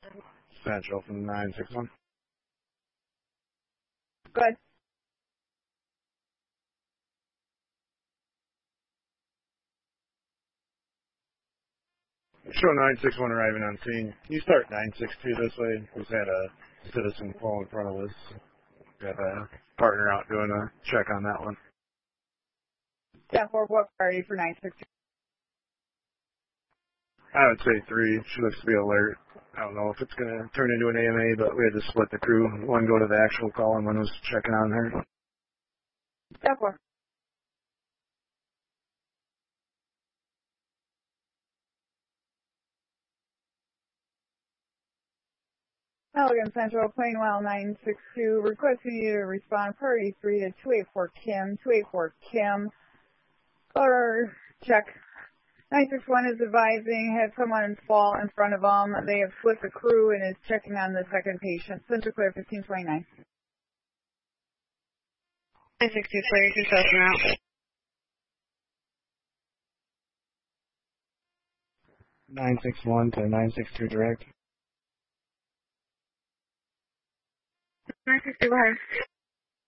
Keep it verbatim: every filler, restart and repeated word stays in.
Central from nine six one. Good. Show nine six one arriving on scene. You start nine six two this way. We just had a citizen fall in front of us. Got a partner out doing a check on that one. ten four, what priority for nine six two? I would say three. She looks to be alert. I don't know if it's going to turn into an A M A, but we had to split the crew. One go to the actual call and one was checking on her. ten four. Elegant Central, Plainwell nine six two, requesting you to respond priority three to two eight four Kim, two eight four Kim. Or check. nine six one is advising, had someone fall in front of them. They have split the crew and is checking on the second patient. Central clear fifteen twenty-nine. nine six two clear, two thousand out. nine six one to nine six two direct. nine six two, go ahead.